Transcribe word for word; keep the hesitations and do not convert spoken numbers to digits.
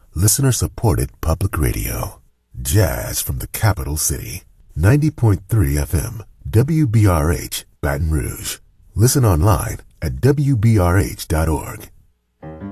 listener-supported public radio. Jazz from the capital city. ninety point three F M, W B R H, Baton Rouge. Listen online at W B R H dot org.